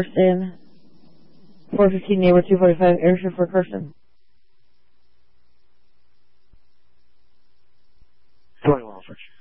Kirsten. 415 neighbor 245 airship for Kirsten. 21 switch.